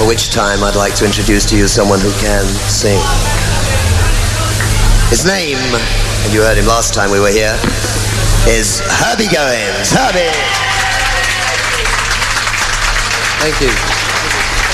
for which time I'd like to introduce to you someone who can sing. His name, and you heard him last time we were here, is Herbie Goins. Herbie! Thank you.